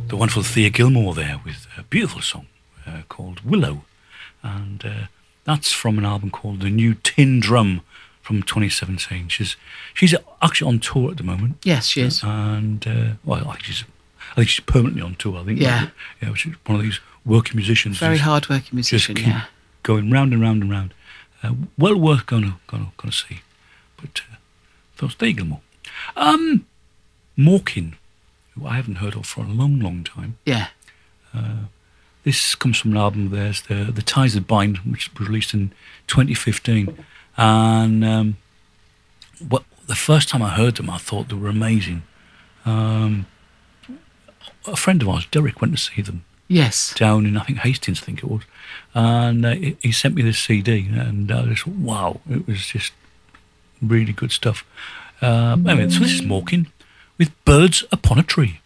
the wonderful Thea Gilmore there with a beautiful song called Willow. And that's from an album called The New Tin Drum from 2017. She's actually on tour at the moment. Yes, she is. And, well, I think she's permanently on tour, I think. Yeah. Yeah, she's one of these working musicians. Very hard-working musician, just keep going round and round and round. Well worth going to see. But those Thea Gilmore. Morkin, who I haven't heard of for a long, long time. Yeah. This comes from an album of theirs, The Ties That Bind, which was released in 2015. And the first time I heard them, I thought they were amazing. A friend of ours, Derek, went to see them. Yes. Down in, I think, Hastings, I think it was. And he sent me this CD, and I just, wow, it was just really good stuff. Anyway, so this is Morkin with Birds Upon a Tree.